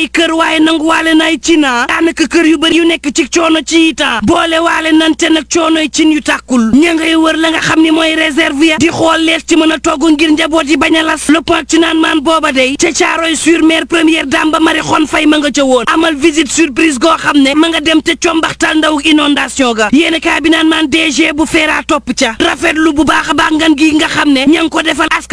ay kër waaye nanguwaale na ay cina daanaka kër yu bëri yu nekk ci coono ci itam boole waale nante nag coonoy cin yu tàkkul ña ngay wër la nga xam ni mooy réserve ya di xool lees ci mën a togg ngir njaboot yi bañ a las le point ci naan maan booba day ca Caaroy sur Mer première dame ba Marie Khone Faye ma nga ca woon amal visite surprise goo xam ne ma nga dem te combaxtal ndaw inondation ga yéen kaay bi naan maan DG bu feera topp ca rafetlu bu baax a baax ngan gi nga xam ne ña ngi ko defal askan